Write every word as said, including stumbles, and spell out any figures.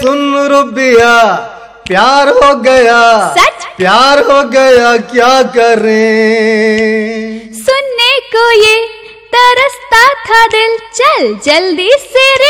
सुन रुबिया प्यार हो गया, सच प्यार हो गया क्या करें। सुनने को ये तरसता था दिल, चल जल्दी से रे